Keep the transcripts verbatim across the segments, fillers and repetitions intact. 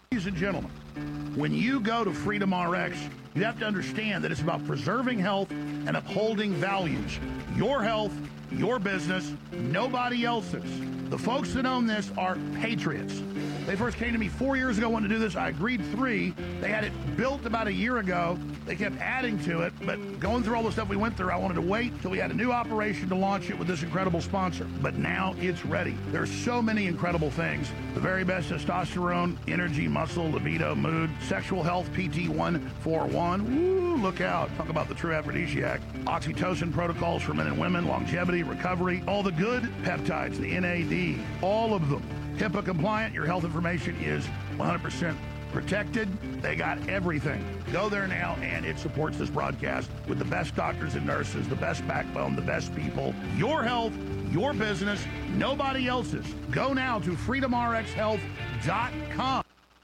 Ladies and gentlemen, when you go to Freedom R X, you have to understand that it's about preserving health and upholding values. Your health, your business, nobody else's. The folks that own this are patriots. They first came to me four years ago, wanted to do this. I agreed three. They had it built about a year ago. They kept adding to it, but going through all the stuff we went through, I wanted to wait until we had a new operation to launch it with this incredible sponsor. But now it's ready. There's so many incredible things. The very best testosterone, energy, muscle, libido, mood, sexual health, P T one forty-one. Woo, look out. Talk about the true aphrodisiac. Oxytocin protocols for men and women, longevity, recovery, all the good peptides, the N A D, all of them. HIPAA compliant, your health information is one hundred percent protected. They got everything. Go there now, and it supports this broadcast with the best doctors and nurses, the best backbone, the best people. Your health, your business, nobody else's. Go now to freedom r x health dot com.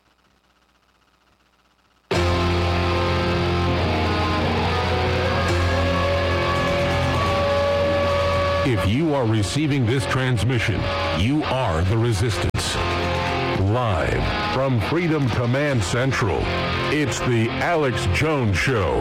If you are receiving this transmission, you are the resistance. Live from Freedom Command Central, it's the Alex Jones Show.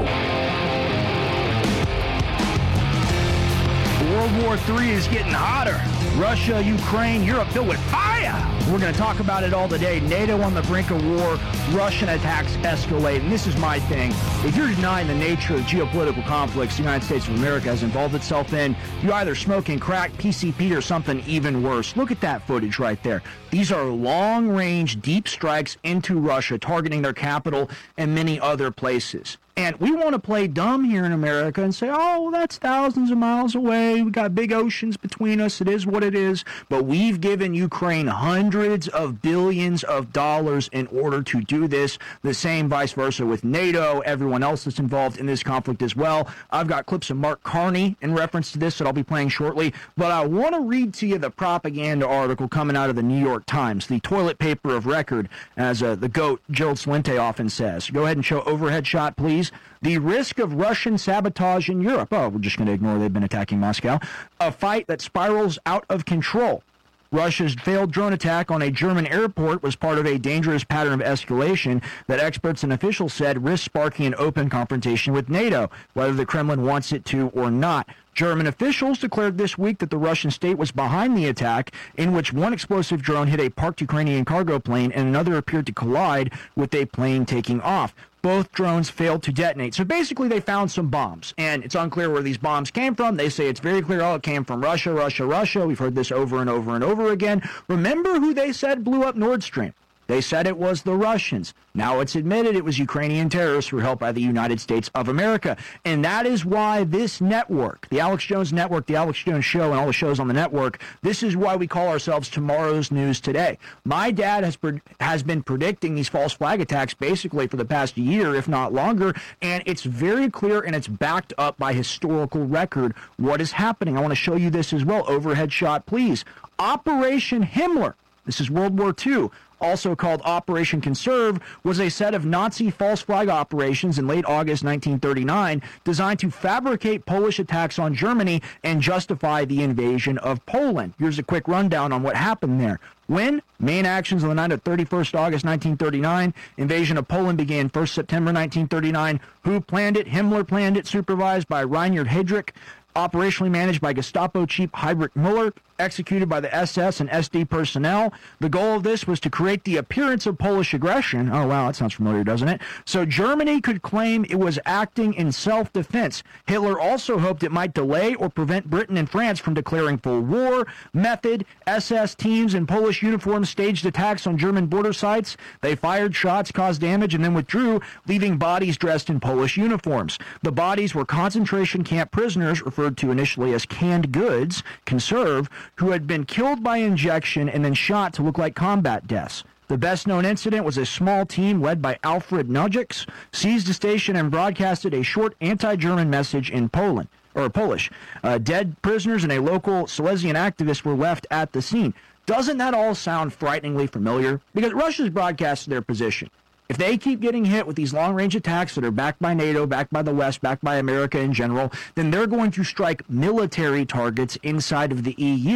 World War Three is getting hotter. Russia, Ukraine, Europe filled with fire. We're going to talk about it all today. NATO on the brink of war. Russian attacks escalate. And this is my thing. If you're denying the nature of geopolitical conflicts the United States of America has involved itself in, you're either smoking crack, P C P, or something even worse. Look at that footage right there. These are long-range, deep strikes into Russia, targeting their capital and many other places. And we want to play dumb here in America and say, oh, well, that's thousands of miles away. We got big oceans between us. It is what it is. But we've given Ukraine hundreds of billions of dollars in order to do this. The same vice versa with NATO, everyone else that's involved in this conflict as well. I've got clips of Mark Carney in reference to this that I'll be playing shortly. But I want to read to you the propaganda article coming out of the New York Times, the toilet paper of record, as uh, the GOAT, Gerald Celente, often says. Go ahead and show overhead shot, please. The risk of Russian sabotage in Europe. Oh, we're just going to ignore they've been attacking Moscow. A fight that spirals out of control. Russia's failed drone attack on a German airport was part of a dangerous pattern of escalation that experts and officials said risks sparking an open confrontation with NATO, whether the Kremlin wants it to or not. German officials declared this week that the Russian state was behind the attack, in which one explosive drone hit a parked Ukrainian cargo plane and another appeared to collide with a plane taking off. Both drones failed to detonate. So basically they found some bombs, and it's unclear where these bombs came from. They say it's very clear, oh, it came from Russia, Russia, Russia. We've heard this over and over and over again. Remember who they said blew up Nord Stream? They said it was the Russians. Now it's admitted it was Ukrainian terrorists who were helped by the United States of America. And that is why this network, the Alex Jones Network, the Alex Jones Show, and all the shows on the network, this is why we call ourselves Tomorrow's News Today. My dad has pre- has been predicting these false flag attacks basically for the past year, if not longer, and it's very clear and it's backed up by historical record what is happening. I want to show you this as well. Overhead shot, please. Operation Himmler. This is World War Two. Also called Operation Conserve, was a set of Nazi false flag operations in late August nineteen thirty-nine designed to fabricate Polish attacks on Germany and justify the invasion of Poland. Here's a quick rundown on what happened there. When? Main actions on the night of thirty-first August nineteen thirty-nine. Invasion of Poland began first September nineteen thirty-nine. Who planned it? Himmler planned it, supervised by Reinhard Heydrich. Operationally managed by Gestapo chief Heinrich Müller, executed by the S S and S D personnel. The goal of this was to create the appearance of Polish aggression. Oh, wow, that sounds familiar, doesn't it? So Germany could claim it was acting in self-defense. Hitler also hoped it might delay or prevent Britain and France from declaring full war. Method: S S teams in Polish uniforms staged attacks on German border sites. They fired shots, caused damage, and then withdrew, leaving bodies dressed in Polish uniforms. The bodies were concentration camp prisoners, referred to initially as canned goods, conserve, who had been killed by injection and then shot to look like combat deaths. The best-known incident was a small team led by Alfred Nujix seized a station and broadcasted a short anti-German message in Poland, or Polish. Uh, dead prisoners and a local Silesian activist were left at the scene. Doesn't that all sound frighteningly familiar? Because Russia's broadcasted their position. If they keep getting hit with these long-range attacks that are backed by NATO, backed by the West, backed by America in general, then they're going to strike military targets inside of the E U.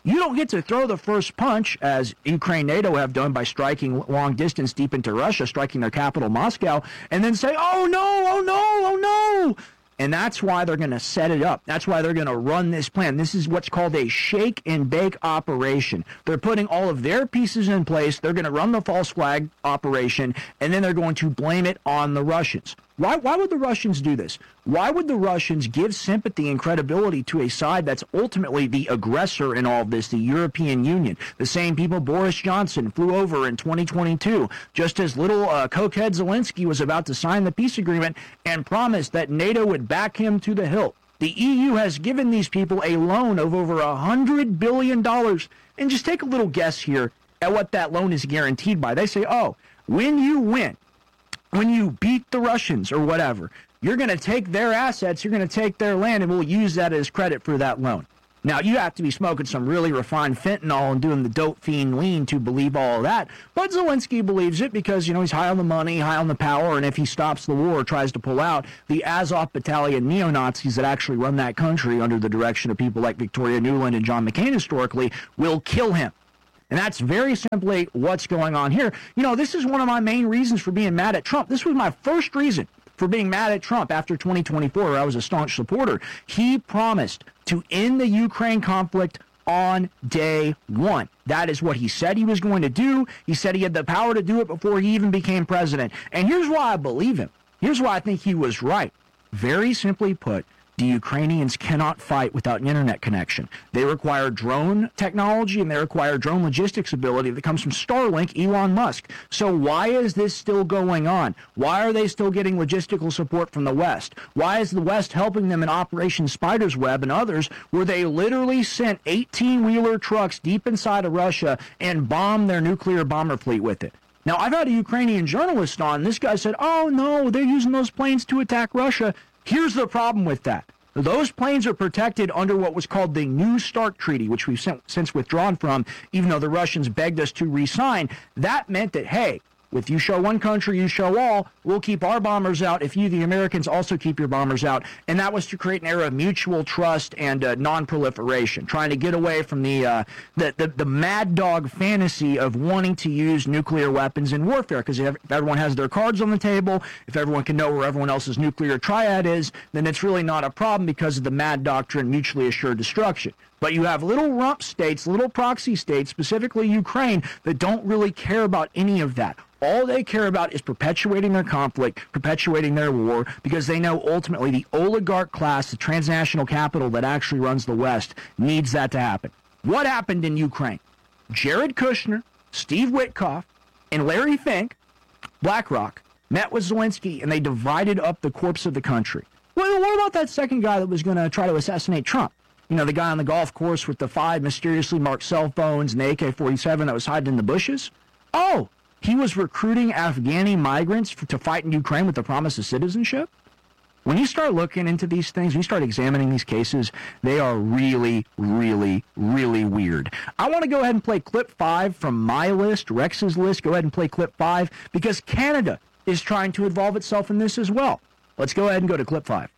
You don't get to throw the first punch, as Ukraine, NATO have done by striking long distance deep into Russia, striking their capital, Moscow, and then say, oh, no, oh, no, oh, no. And that's why they're going to set it up. That's why they're going to run this plan. This is what's called a shake and bake operation. They're putting all of their pieces in place. They're going to run the false flag operation, and then they're going to blame it on the Russians. Why, why would the Russians do this? Why would the Russians give sympathy and credibility to a side that's ultimately the aggressor in all of this, the European Union? The same people Boris Johnson flew over in twenty twenty-two, just as little uh, cokehead Zelensky was about to sign the peace agreement and promised that NATO would back him to the hilt. The E U has given these people a loan of over one hundred billion dollars. And just take a little guess here at what that loan is guaranteed by. They say, oh, when you win, when you beat the Russians or whatever, you're going to take their assets, you're going to take their land, and we'll use that as credit for that loan. Now, you have to be smoking some really refined fentanyl and doing the dope fiend lean to believe all of that. But Zelensky believes it because, you know, he's high on the money, high on the power, and if he stops the war or tries to pull out, the Azov Battalion neo-Nazis that actually run that country under the direction of people like Victoria Nuland and John McCain historically will kill him. And that's very simply what's going on here. You know, this is one of my main reasons for being mad at Trump. This was my first reason for being mad at Trump after twenty twenty-four, where I was a staunch supporter. He promised to end the Ukraine conflict on day one. That is what he said he was going to do. He said he had the power to do it before he even became president. And here's why I believe him. Here's why I think he was right. Very simply put, the Ukrainians cannot fight without an internet connection. They require drone technology and they require drone logistics ability that comes from Starlink, Elon Musk. So why is this still going on? Why are they still getting logistical support from the West? Why is the West helping them in Operation Spider's Web and others, where they literally sent eighteen-wheeler trucks deep inside of Russia and bombed their nuclear bomber fleet with it? Now, I've had a Ukrainian journalist on. This guy said, oh, no, they're using those planes to attack Russia. Here's the problem with that. Those planes are protected under what was called the New START Treaty, which we've since withdrawn from, even though the Russians begged us to re-sign. That meant that, hey, if you show one country, you show all, we'll keep our bombers out if you, the Americans, also keep your bombers out. And that was to create an era of mutual trust and uh, non-proliferation, trying to get away from the, uh, the, the the mad dog fantasy of wanting to use nuclear weapons in warfare. Because if everyone has their cards on the table, if everyone can know where everyone else's nuclear triad is, then it's really not a problem because of the mad doctrine, mutually assured destruction. But you have little rump states, little proxy states, specifically Ukraine, that don't really care about any of that. All they care about is perpetuating their conflict, perpetuating their war, because they know ultimately the oligarch class, the transnational capital that actually runs the West, needs that to happen. What happened in Ukraine? Jared Kushner, Steve Witkoff, and Larry Fink, BlackRock, met with Zelensky, and they divided up the corpse of the country. Well, what about that second guy that was going to try to assassinate Trump? You know, the guy on the golf course with the five mysteriously marked cell phones and the A K forty-seven that was hiding in the bushes? Oh, he was recruiting Afghani migrants for, to fight in Ukraine with the promise of citizenship? When you start looking into these things, when you start examining these cases, they are really, really, really weird. I want to go ahead and play clip five from my list, Rex's list. Go ahead and play clip five, because Canada is trying to involve itself in this as well. Let's go ahead and go to clip five.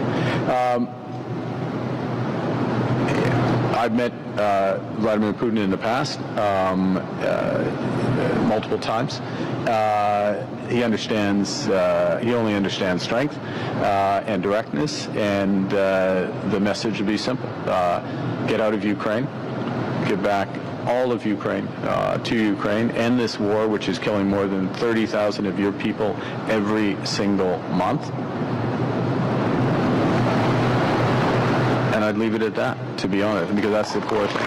Um, I've met uh, Vladimir Putin in the past, um, uh, multiple times. Uh, he understands, uh, he only understands strength uh, and directness, and uh, the message would be simple. Uh, get out of Ukraine, get back all of Ukraine uh, to Ukraine, end this war, which is killing more than thirty thousand of your people every single month. And I'd leave it at that, to be honest, because that's the core thing.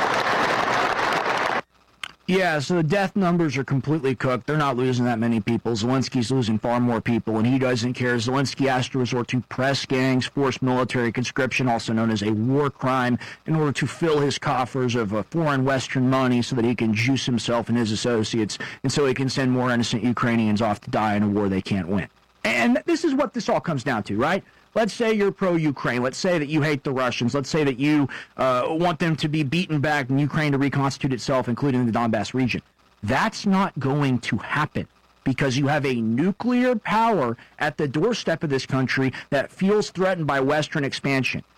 Yeah, so the death numbers are completely cooked. They're not losing that many people. Zelensky's losing far more people, and he doesn't care. Zelensky has to resort to press gangs, forced military conscription, also known as a war crime, in order to fill his coffers of uh, foreign Western money so that he can juice himself and his associates, and so he can send more innocent Ukrainians off to die in a war they can't win. And this is what this all comes down to, right? Let's say you're pro-Ukraine. Let's say that you hate the Russians. Let's say that you uh, want them to be beaten back and Ukraine to reconstitute itself, including the Donbass region. That's not going to happen because you have a nuclear power at the doorstep of this country that feels threatened by Western expansion.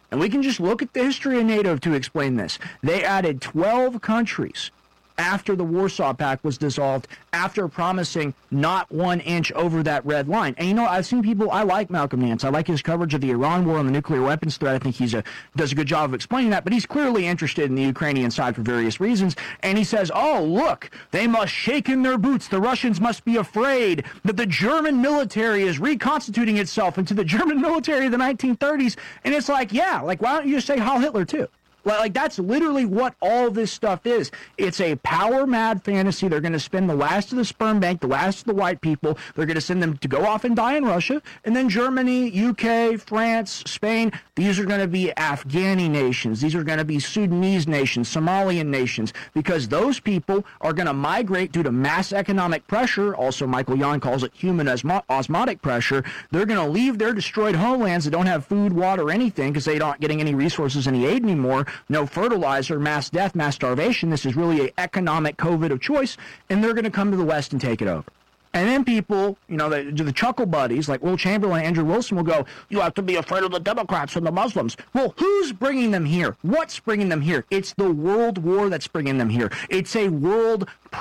And we can just look at the history of NATO to explain this. They added twelve countries after the Warsaw Pact was dissolved, after promising not one inch over that red line. And, you know, I've seen people, I like Malcolm Nance. I like his coverage of the Iran war and the nuclear weapons threat. I think he's a does a good job of explaining that, but he's clearly interested in the Ukrainian side for various reasons. And he says, oh, look, they must shake in their boots. The Russians must be afraid that the German military is reconstituting itself into the German military of the nineteen thirties. And it's like, yeah, like, why don't you just say Heil Hitler, too? Like, that's literally what all this stuff is. It's a power-mad fantasy. They're going to spend the last of the sperm bank, the last of the white people. They're going to send them to go off and die in Russia. And then Germany, U K, France, Spain, these are going to be Afghani nations. These are going to be Sudanese nations, Somalian nations, because those people are going to migrate due to mass economic pressure. Also, Michael Yon calls it human osmo- osmotic pressure. They're going to leave their destroyed homelands that don't have food, water, anything, because they're not getting any resources, any aid anymore. No fertilizer, mass death, mass starvation. This is really an economic COVID of choice, and they're going to come to the West and take it over. And then people, you know, the, the chuckle buddies like Will Chamberlain, Andrew Wilson will go, you have to be afraid of the Democrats and the Muslims. Well, who's bringing them here? What's bringing them here? It's the world war that's bringing them here. It's a world